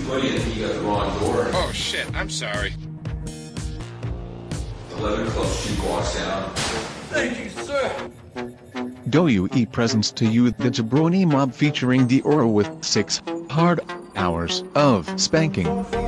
What do you think? You got the wrong door. Oh shit, I'm sorry. 11 Club Street walks down. Thank you, sir. DOUE presents to you the Jabroni Mob featuring Dior with 6 hard hours of spanking.